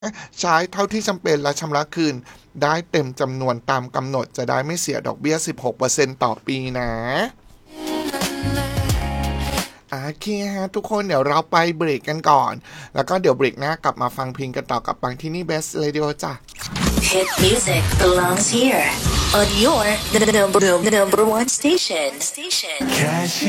ใช้เท่าที่จำเป็นและชำระคืนได้เต็มจำนวนตามกำหนดจะได้ไม่เสียดอกเบี้ย 16% ต่อปีนะโอเคฮะทุกคนเดี๋ยวเราไปเบรกกันก่อนแล้วก็เดี๋ยวเบรกหน้ากลับมาฟังเพลงกันต่อกับฟังที่นี่ Best Radio จ้ะ Hit music belongs here on your number one station.